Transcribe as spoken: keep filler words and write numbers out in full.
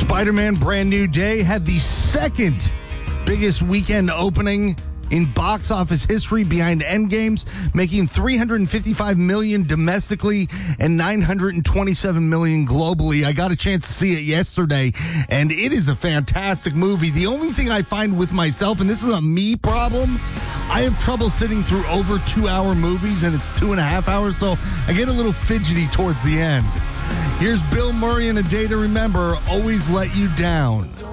Spider-Man Brand New Day had the second biggest weekend opening in box office history behind Endgame's, making three hundred fifty-five million dollars domestically and nine hundred twenty-seven million dollars globally. I got a chance to see it yesterday, and it is a fantastic movie. The only thing I find with myself, and this is a me problem, I have trouble sitting through over two-hour movies, and it's two and a half hours, so I get a little fidgety towards the end. Here's Bill Murray and A Day to Remember, Always Let You Down.